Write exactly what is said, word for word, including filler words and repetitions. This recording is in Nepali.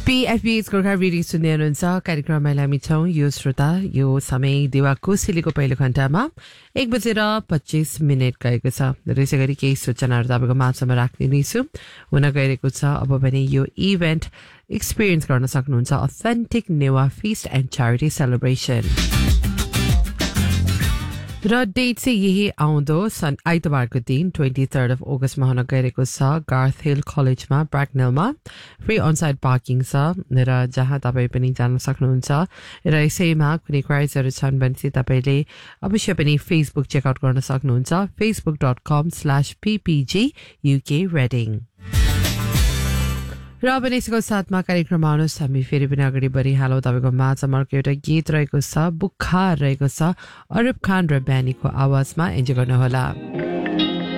पीएफबीएच गोर्खा रेडियो सुन्दै हुनुहुन्छ कार्यक्रममा हामी छौं यो श्रोता यो समय देवा कोसेलीको पहिलो घण्टामा एक बजेर पच्चीस मिनट गएको छ र यसै गरी केही सूचनाहरू तपाईँको माझमा राख्ने नै छु हुन गइरहेको छ अब भने यो इभेन्ट एक्सपिरियन्स गर्न सक्नुहुन्छ authentic Newa fist and charity celebration र डेट चाहिँ यही आउँदो सन आइतबारको दिन ट्वेन्टी थर्ड अफ अगस्तमा हुन गइरहेको छ गार्थ हिल कलेजमा ब्राकनेलमा फ्री अनसाइड पार्किङ छ र जहाँ तपाईँ पनि जान सक्नुहुन्छ र यसैमा कुनै क्राइजहरू छन् भने चाहिँ तपाईँले अवश्य पनि फेसबुक चेकआउट गर्न सक्नुहुन्छ Facebook dot com slash पिपिजी UK wedding र अब यसको साथमा कार्यक्रममा आउनुहोस् हामी फेरि पनि अगाडि बढिहालौँ तपाईँको माझमा अर्को एउटा गीत रहेको छ बुखार रहेको छ अरुप खान र ब्यानीको आवाजमा इन्जोय गर्नुहोला